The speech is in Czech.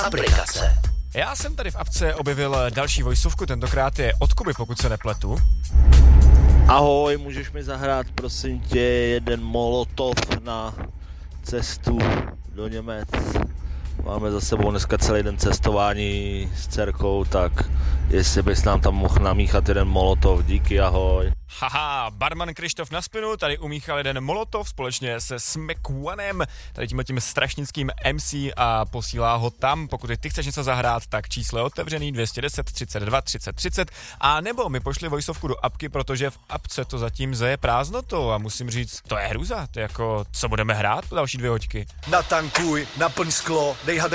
aplikace. Já jsem tady v apce objevil další vojsovku, tentokrát je od Kuby, pokud se nepletu. Ahoj, můžeš mi zahrát prosím tě jeden Molotov na cestu do Němec? Máme za sebou dneska celý den cestování s dcerkou, tak jestli bys nám tam mohl namíchat jeden Molotov, díky, ahoj. Haha, barman Krištof na spinu, tady umíchal jeden Molotov společně se Smack1, tady tímhletím strašnickým MC a posílá ho tam. Pokud ty chceš něco zahrát, tak číslo je otevřený 210 32 30 30 a nebo mi pošli vojsovku do apky, protože v apce to zatím zeje prázdnotou a musím říct, to je hruza, to je jako, co budeme hrát po další 2 hoďky. Natankuj, naplň sklo, dej